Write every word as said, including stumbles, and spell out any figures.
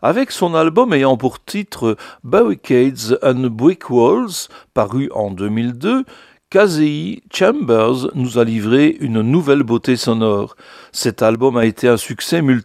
Avec son album ayant pour titre Barricades and Brick Walls, paru en deux mille deux, Kasey Chambers nous a livré une nouvelle beauté sonore. Cet album a été un succès multiple